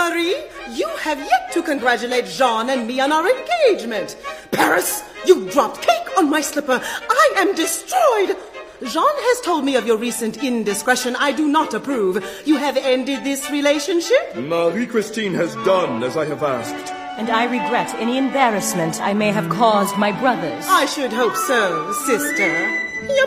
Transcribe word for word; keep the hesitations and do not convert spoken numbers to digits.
Marie, you have yet to congratulate Jean and me on our engagement. Paris, you dropped cake on my slipper. I am destroyed. Jean has told me of your recent indiscretion. I do not approve. You have ended this relationship? Marie-Christine has done as I have asked. And I regret any embarrassment I may have caused my brothers. I should hope so, sister. Your